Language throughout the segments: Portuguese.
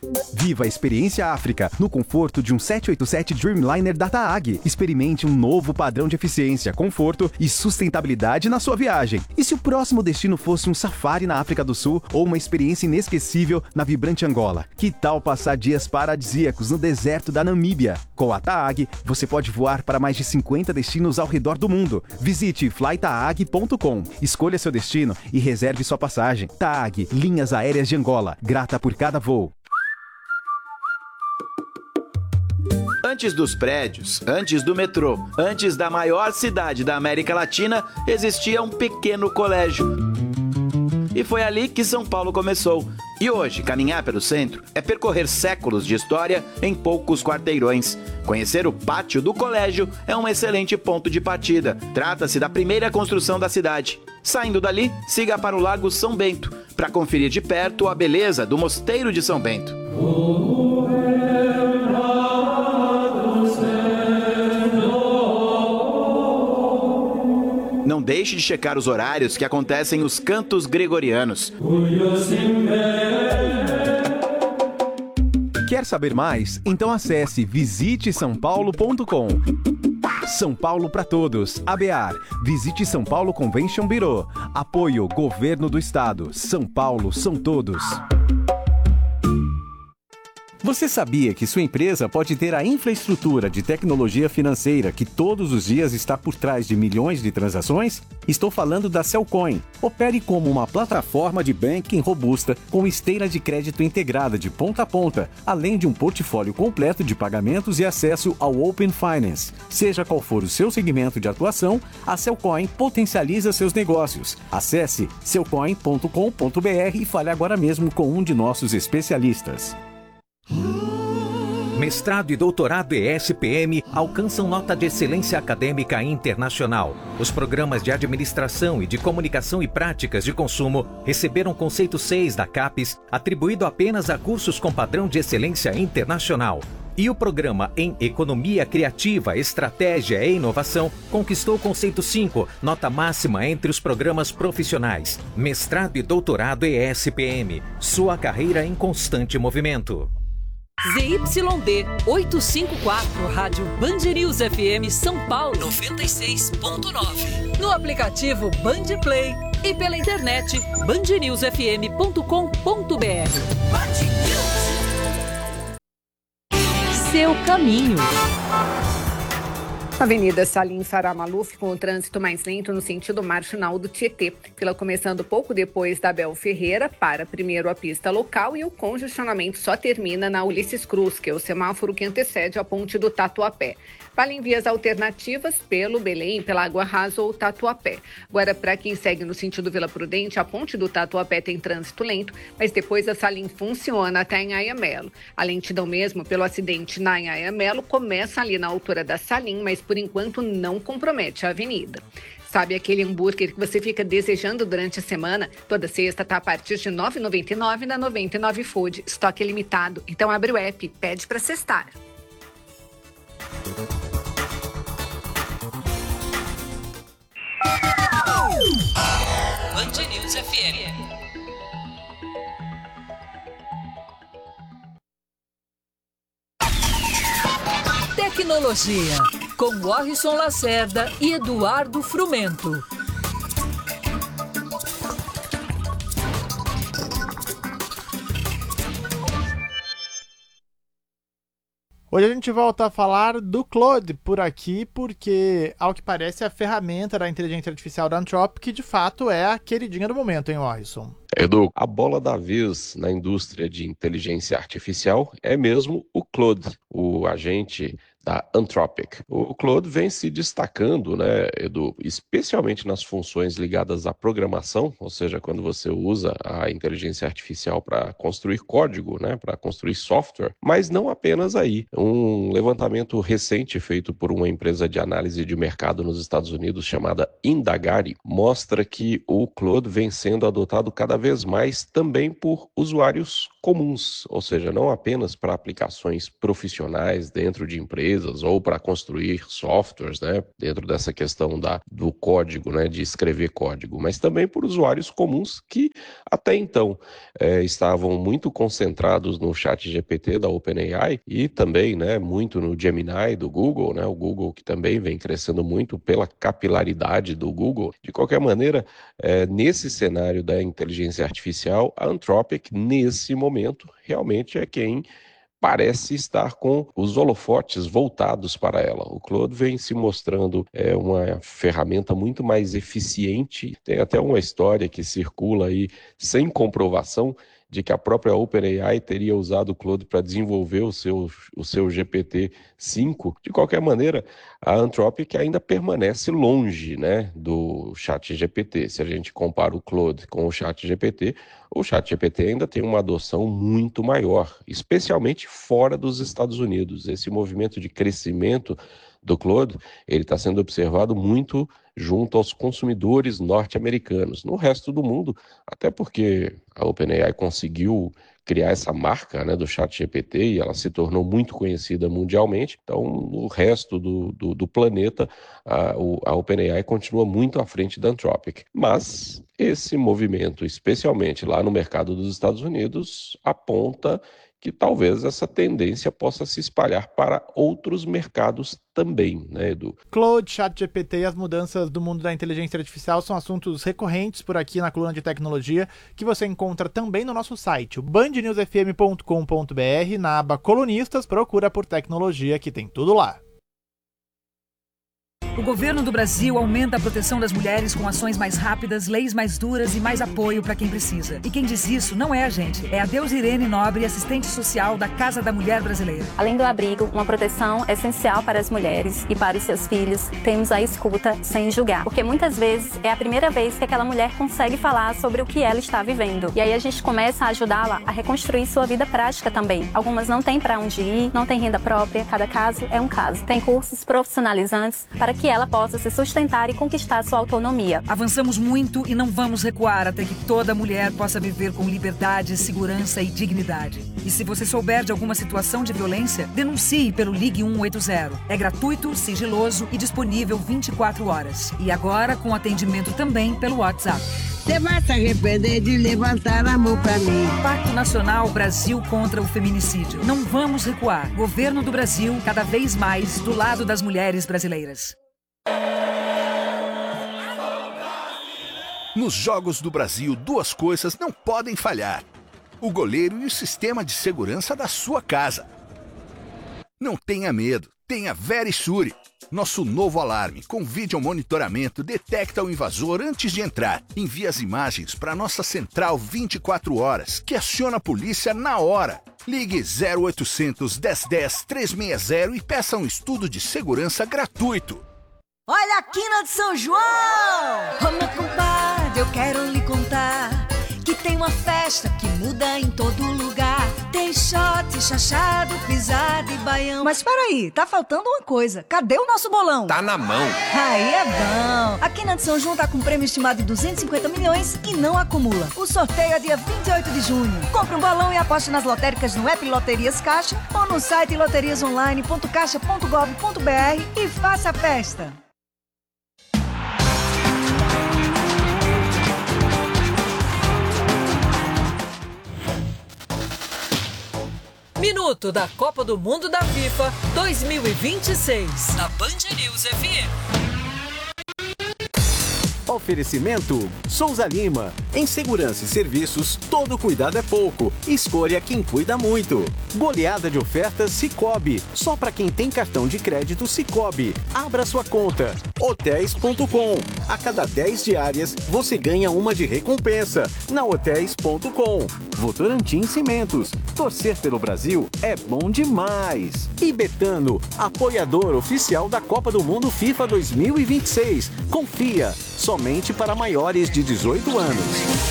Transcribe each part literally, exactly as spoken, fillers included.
Viva a experiência África no conforto de um sete oito sete Dreamliner da TAAG. Experimente um novo padrão de eficiência, conforto e sustentabilidade na sua viagem. E se o próximo destino fosse um safari na África do Sul ou uma experiência inesquecível na vibrante Angola? Que tal passar dias paradisíacos no deserto da Namíbia? Com a TAAG, você pode voar para mais de cinquenta destinos ao redor do mundo. Visite fly taag ponto com, escolha seu destino e reserve sua passagem. TAAG, Linhas Aéreas de Angola, grata por cada voo. Antes dos prédios, antes do metrô, antes da maior cidade da América Latina, existia um pequeno colégio. E foi ali que São Paulo começou. E hoje, caminhar pelo centro é percorrer séculos de história em poucos quarteirões. Conhecer o pátio do colégio é um excelente ponto de partida. Trata-se da primeira construção da cidade. Saindo dali, siga para o Lago São Bento, para conferir de perto a beleza do Mosteiro de São Bento. Não deixe de checar os horários que acontecem os cantos gregorianos. Quer saber mais? Então acesse visite são paulo ponto com. São Paulo para Todos, ABAR, Visite São Paulo Convention Bureau. Apoio Governo do Estado, São Paulo são todos. Você sabia que sua empresa pode ter a infraestrutura de tecnologia financeira que todos os dias está por trás de milhões de transações? Estou falando da Cellcoin. Opere como uma plataforma de banking robusta com esteira de crédito integrada de ponta a ponta, além de um portfólio completo de pagamentos e acesso ao Open Finance. Seja qual for o seu segmento de atuação, a Cellcoin potencializa seus negócios. Acesse cellcoin ponto com ponto br e fale agora mesmo com um de nossos especialistas. Mestrado e doutorado E S P M alcançam nota de excelência acadêmica internacional. Os programas de administração e de comunicação e práticas de consumo receberam conceito seis da CAPES, atribuído apenas a cursos com padrão de excelência internacional. E o programa em Economia Criativa, Estratégia e Inovação conquistou conceito cinco, nota máxima entre os programas profissionais. Mestrado e doutorado E S P M, sua carreira em constante movimento. Z Y D oitocentos e cinquenta e quatro, Rádio Band News F M São Paulo noventa e seis ponto nove. No aplicativo Band Play e pela internet band news f m ponto com ponto b r. Seu caminho. Avenida Salim Farah Maluf com o trânsito mais lento no sentido marginal do Tietê. Fila começando pouco depois da Abel Ferreira, para primeiro a pista local e o congestionamento só termina na Ulisses Cruz, que é o semáforo que antecede a ponte do Tatuapé. Valem vias alternativas pelo Belém, pela Água Rasa ou Tatuapé. Agora, para quem segue no sentido Vila Prudente, a ponte do Tatuapé tem trânsito lento, mas depois a Salim funciona até em Anhanguera. A lentidão mesmo pelo acidente na Anhanguera começa ali na altura da Salim, mas por enquanto não compromete a avenida. Sabe aquele hambúrguer que você fica desejando durante a semana? Toda sexta está a partir de nove reais e noventa e nove centavos na noventa e nove Food. Estoque limitado. Então abre o app, pede para cestar. Band News F M. Tecnologia, com Warrison Lacerda e Eduardo Frumento. Hoje a gente volta a falar do Claude por aqui, porque, ao que parece, é a ferramenta da inteligência artificial da Anthropic, que de fato é a queridinha do momento, hein, Warrison? Edu, a bola da vez na indústria de inteligência artificial é mesmo o Claude, o agente da Anthropic. O Claude vem se destacando, né, Edu, especialmente nas funções ligadas à programação, ou seja, quando você usa a inteligência artificial para construir código, né, para construir software, mas não apenas aí. Um levantamento recente feito por uma empresa de análise de mercado nos Estados Unidos chamada Indagari mostra que o Claude vem sendo adotado cada vez mais também por usuários comuns, ou seja, não apenas para aplicações profissionais dentro de empresas, empresas ou para construir softwares, né, dentro dessa questão da, do código, né, de escrever código, mas também por usuários comuns que até então é, estavam muito concentrados no ChatGPT da OpenAI e também, né, muito no Gemini do Google, né, o Google que também vem crescendo muito pela capilaridade do Google. De qualquer maneira, é, nesse cenário da inteligência artificial, a Anthropic, nesse momento, realmente é quem parece estar com os holofotes voltados para ela. O Claude vem se mostrando é, uma ferramenta muito mais eficiente. Tem até uma história que circula aí sem comprovação de que a própria OpenAI teria usado o Claude para desenvolver o seu, o seu G P T cinco. De qualquer maneira, a Anthropic ainda permanece longe, né, do ChatGPT. Se a gente compara o Claude com o ChatGPT, o ChatGPT ainda tem uma adoção muito maior, especialmente fora dos Estados Unidos. Esse movimento de crescimento do Claude, ele está sendo observado muito junto aos consumidores norte-americanos. No resto do mundo, até porque a OpenAI conseguiu criar essa marca, né, do ChatGPT e ela se tornou muito conhecida mundialmente, então no resto do, do, do planeta a, a OpenAI continua muito à frente da Anthropic. Mas esse movimento, especialmente lá no mercado dos Estados Unidos, aponta que talvez essa tendência possa se espalhar para outros mercados também, né, Edu? Claude, ChatGPT e as mudanças do mundo da inteligência artificial são assuntos recorrentes por aqui na coluna de tecnologia, que você encontra também no nosso site, o band news f m ponto com ponto b r, na aba Colunistas, procura por tecnologia, que tem tudo lá. O governo do Brasil aumenta a proteção das mulheres com ações mais rápidas, leis mais duras e mais apoio para quem precisa. E quem diz isso não é a gente, é a Deusirene Nobre, assistente social da Casa da Mulher Brasileira. Além do abrigo, uma proteção essencial para as mulheres e para os seus filhos, temos a escuta sem julgar. Porque muitas vezes é a primeira vez que aquela mulher consegue falar sobre o que ela está vivendo. E aí a gente começa a ajudá-la a reconstruir sua vida prática também. Algumas não têm para onde ir, não têm renda própria, cada caso é um caso. Tem cursos profissionalizantes para que que ela possa se sustentar e conquistar sua autonomia. Avançamos muito e não vamos recuar até que toda mulher possa viver com liberdade, segurança e dignidade. E se você souber de alguma situação de violência, denuncie pelo Ligue um oito zero. É gratuito, sigiloso e disponível vinte e quatro horas. E agora com atendimento também pelo WhatsApp. Você vai se arrepender de levantar a mão pra mim. Pacto Nacional Brasil contra o Feminicídio. Não vamos recuar. Governo do Brasil, cada vez mais do lado das mulheres brasileiras. Nos Jogos do Brasil, duas coisas não podem falhar: o goleiro e o sistema de segurança da sua casa. Não tenha medo, tenha Verisure. Nosso novo alarme com vídeo monitoramento detecta o invasor antes de entrar. Envia as imagens para nossa central vinte e quatro horas, que aciona a polícia na hora. Ligue zero oitocentos, dez dez, trezentos e sessenta e peça um estudo de segurança gratuito. Olha a quina de São João! Ô meu compadre, eu quero lhe contar que tem uma festa que muda em todo lugar. Tem shot, chachado, pisada e baião. Mas peraí, tá faltando uma coisa. Cadê o nosso bolão? Tá na mão. Aí é bom. A Quina de São João tá com prêmio estimado de duzentos e cinquenta milhões e não acumula. O sorteio é dia vinte e oito de junho. Compre um bolão e aposte nas lotéricas no app Loterias Caixa ou no site loterias online ponto caixa ponto gov ponto b r e faça a festa. Minuto da Copa do Mundo da FIFA dois mil e vinte e seis, na Band News F M. Oferecimento Souza Lima. Em segurança e serviços, todo cuidado é pouco. Escolha quem cuida muito. Goleada de ofertas Sicoob. Só para quem tem cartão de crédito Sicoob. Abra sua conta. hotéis ponto com. A cada dez diárias, você ganha uma de recompensa. Na hotéis ponto com. Votorantim Cimentos. Torcer pelo Brasil é bom demais. E Betano, apoiador oficial da Copa do Mundo FIFA dois mil e vinte e seis. Confia. Somente para maiores de dezoito anos.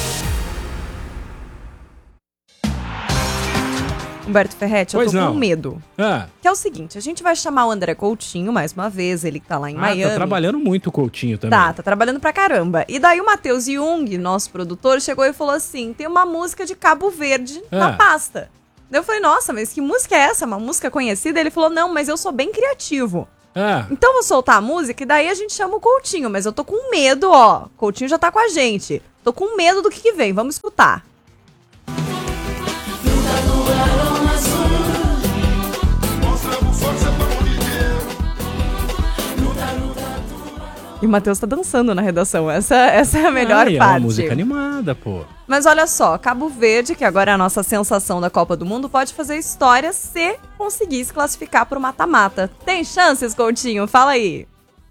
Humberto Ferretti, eu Pois tô não. com medo. Ah. Que é o seguinte, a gente vai chamar o André Coutinho mais uma vez, ele que tá lá em Ah, Miami. tá trabalhando muito o Coutinho também. Tá, tá trabalhando pra caramba. E daí o Matheus Jung, nosso produtor, chegou e falou assim, tem uma música de Cabo Verde Ah. na pasta. Daí eu falei, nossa, mas que música é essa? Uma música conhecida? Ele falou, não, mas eu sou bem criativo. Ah. Então eu vou soltar a música e daí a gente chama o Coutinho, mas eu tô com medo, ó. Coutinho já tá com a gente. Tô com medo do que, que vem, vamos escutar. E o Matheus tá dançando na redação. Essa, essa é a melhor ah, parte. É uma música animada, pô. Mas olha só, Cabo Verde, que agora é a nossa sensação da Copa do Mundo, pode fazer história se conseguir se classificar pro mata-mata. Tem chances, Coutinho? Fala aí.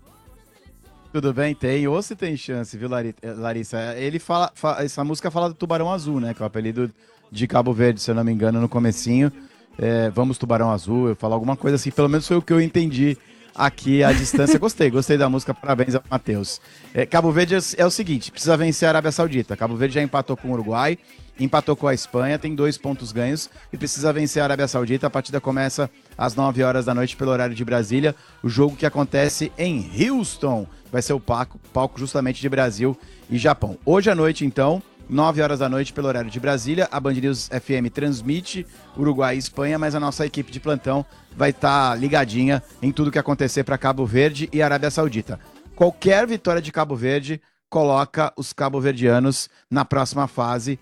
Tudo bem, tem. Ou se tem chance, viu, Larissa? Ele fala, fala, essa música fala do Tubarão Azul, né? Que é o apelido de Cabo Verde, se eu não me engano, no comecinho. É, vamos Tubarão Azul, eu falo alguma coisa assim, pelo menos foi o que eu entendi aqui à distância. Gostei, gostei da música, parabéns ao Matheus. É, Cabo Verde é o seguinte, precisa vencer a Arábia Saudita. Cabo Verde já empatou com o Uruguai, empatou com a Espanha, tem dois pontos ganhos e precisa vencer a Arábia Saudita. A partida começa às nove horas da noite pelo horário de Brasília, o jogo que acontece em Houston. Vai ser o palco, palco justamente de Brasil e Japão. Hoje à noite, então, nove horas da noite pelo horário de Brasília, a Band News F M transmite Uruguai e Espanha, mas a nossa equipe de plantão vai estar tá ligadinha em tudo que acontecer para Cabo Verde e Arábia Saudita. Qualquer vitória de Cabo Verde coloca os cabo-verdianos na próxima fase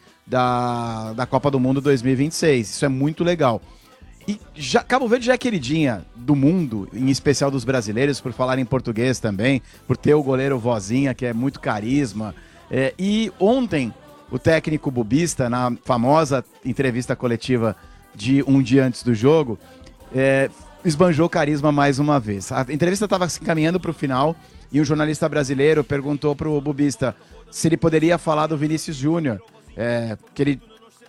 da, da Copa do Mundo dois mil e vinte e seis. Isso é muito legal. E já, Cabo Verde já é queridinha do mundo, em especial dos brasileiros, por falar em português também, por ter o goleiro Vozinha, que é muito carisma. É, e ontem, o técnico bubista, na famosa entrevista coletiva de um dia antes do jogo, é, esbanjou carisma mais uma vez. A entrevista estava se encaminhando para o final e um jornalista brasileiro perguntou para o bubista se ele poderia falar do Vinícius Júnior, é, que ele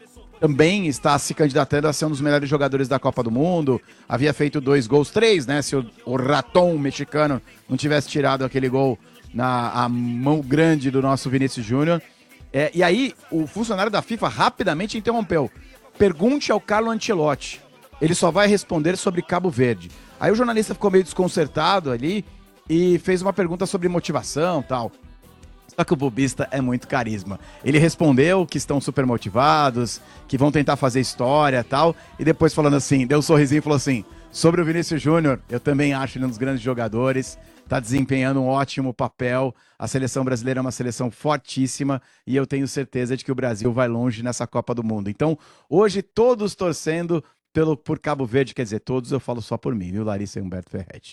também está se candidatando a ser um dos melhores jogadores da Copa do Mundo, havia feito dois gols, três, né, se o, o Raton mexicano não tivesse tirado aquele gol na a mão grande do nosso Vinícius Júnior. É, e aí, o funcionário da FIFA rapidamente interrompeu. Pergunte ao Carlo Ancelotti. Ele só vai responder sobre Cabo Verde. Aí o jornalista ficou meio desconcertado ali e fez uma pergunta sobre motivação e tal. Só que o bubista é muito carisma. Ele respondeu que estão super motivados, que vão tentar fazer história e tal. E depois falando assim, deu um sorrisinho e falou assim, sobre o Vinícius Júnior, eu também acho ele um dos grandes jogadores. Está desempenhando um ótimo papel. A seleção brasileira é uma seleção fortíssima e eu tenho certeza de que o Brasil vai longe nessa Copa do Mundo. Então, hoje, todos torcendo pelo, por Cabo Verde, quer dizer, todos eu falo só por mim, viu, Larissa e Humberto Ferretti?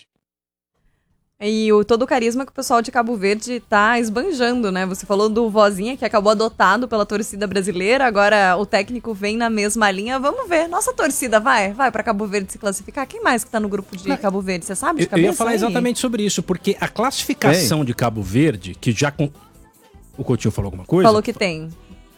E o, todo o carisma que o pessoal de Cabo Verde tá esbanjando, né? Você falou do Vozinha, que acabou adotado pela torcida brasileira, agora o técnico vem na mesma linha. Vamos ver, nossa torcida vai, vai pra Cabo Verde se classificar. Quem mais que tá no grupo de Cabo Verde? Você sabe de eu, cabeça? Eu ia falar aí? exatamente sobre isso, porque a classificação Ei. de Cabo Verde, que já... Com... O Coutinho falou alguma coisa? Falou que tem.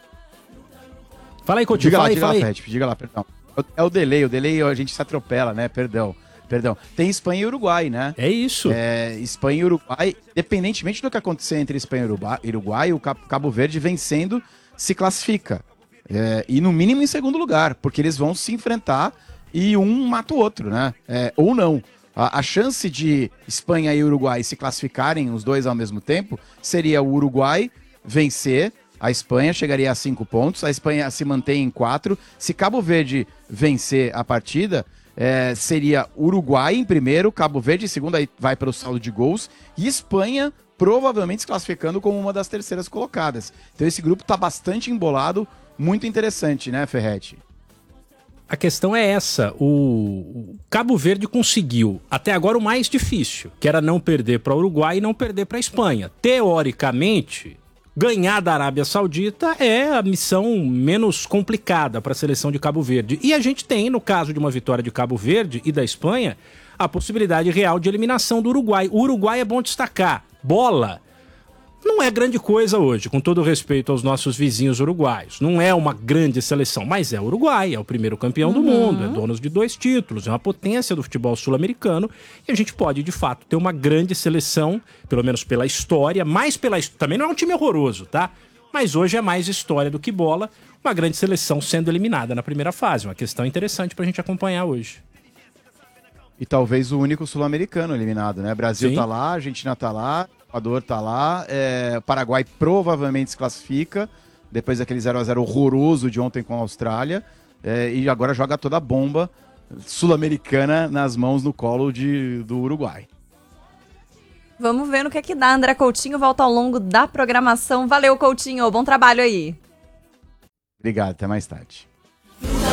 Fala aí, Coutinho, diga fala lá, aí, diga fala lá, aí. Fred, diga lá, perdão. É o delay, o delay a gente se atropela, né? Perdão. Perdão. Tem Espanha e Uruguai, né? É isso. É, Espanha e Uruguai, independentemente do que acontecer entre Espanha e Uruguai, o Cabo Verde vencendo se classifica. É, e no mínimo em segundo lugar, porque eles vão se enfrentar e um mata o outro, né? É, ou não. A, a chance de Espanha e Uruguai se classificarem os dois ao mesmo tempo seria o Uruguai vencer, a Espanha chegaria a cinco pontos, a Espanha se mantém em quatro. Se Cabo Verde vencer a partida... É, seria Uruguai em primeiro, Cabo Verde em segundo, aí vai para o saldo de gols, e Espanha provavelmente se classificando como uma das terceiras colocadas. Então esse grupo está bastante embolado, muito interessante, né, Ferretti? A questão é essa, o Cabo Verde conseguiu até agora o mais difícil, que era não perder para o Uruguai e não perder para a Espanha. Teoricamente, ganhar da Arábia Saudita é a missão menos complicada para a seleção de Cabo Verde. E a gente tem, no caso de uma vitória de Cabo Verde e da Espanha, a possibilidade real de eliminação do Uruguai. O Uruguai é bom destacar. Bola não é grande coisa hoje, com todo respeito aos nossos vizinhos uruguaios. Não é uma grande seleção, mas é o Uruguai, é o primeiro campeão uhum. do mundo, é dono de dois títulos, é uma potência do futebol sul-americano e a gente pode, de fato, ter uma grande seleção, pelo menos pela história, mais pela... Também não é um time horroroso, tá? Mas hoje é mais história do que bola, uma grande seleção sendo eliminada na primeira fase, uma questão interessante pra gente acompanhar hoje. E talvez o único sul-americano eliminado, né? Brasil Sim. tá lá, Argentina tá lá, Equador tá lá, é, o Paraguai provavelmente se classifica, depois daquele zero a zero horroroso de ontem com a Austrália. é, e agora joga toda a bomba sul-americana nas mãos, no colo de, do Uruguai. Vamos ver no que é que dá. André Coutinho volta ao longo da programação. Valeu, Coutinho. Bom trabalho aí. Obrigado, até mais tarde.